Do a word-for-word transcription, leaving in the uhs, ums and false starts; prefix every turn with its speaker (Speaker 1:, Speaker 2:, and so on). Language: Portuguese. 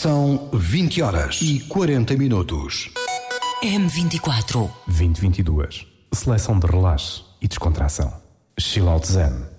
Speaker 1: São vinte horas e quarenta minutos.
Speaker 2: M vinte e quatro.
Speaker 3: vinte e vinte e dois. Seleção de relaxe e descontração. Chill Out Zen.